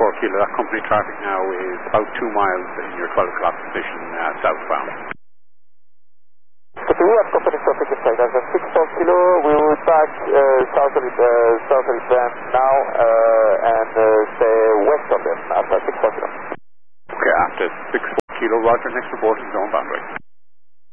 Kilo, that company traffic now is about 2 miles in your 12 o'clock position southbound. So we have company traffic inside. That's a 6 Kilo. We will back southerly them now and stay west of them after 6 Kilo. Okay, after 6 Kilo, Roger, next report is zone boundary.